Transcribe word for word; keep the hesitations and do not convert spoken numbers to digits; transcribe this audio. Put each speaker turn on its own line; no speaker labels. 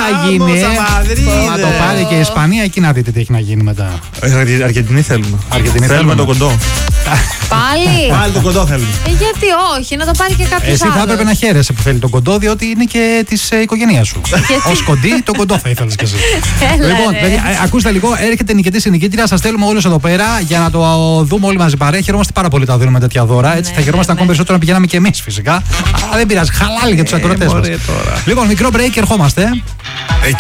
θα γίνει. Μα το πάρει και η Ισπανία, εκεί να δείτε τι έχει να γίνει μετά.
Αργεντινή θέλουμε.
Αργεντινή
θέλουμε το κοντό.
Πάλι.
Πάλι το κοντό θέλουμε.
Ε, γιατί όχι, να το πάρει και κάποιο άλλο.
Εσύ θα έπρεπε να χαίρεσαι που θέλει τον κοντό, διότι είναι και τη οικογένεια σου. Ω κοντή, τον κοντό θα ήθελε κι εσύ. Λοιπόν, παιδιά, ακούστε λίγο, έρχεται νικητή ή νικήτρια, σα στέλνουμε όλου εδώ πέρα για να το δούμε όλοι μαζί παρέα. Χαιρόμαστε πάρα πολύ τα δίνουμε τέτοια δώρα. Έτσι,
ναι,
θα χαιρόμαστε
ναι,
ακόμα
ναι.
περισσότερο να πηγαίναμε κι εμεί φυσικά. Αλλά δεν πειράζει, χαλάλι για του ακροατέ μα. Λοιπόν, μικρό break, ερχόμαστε.
Εκεί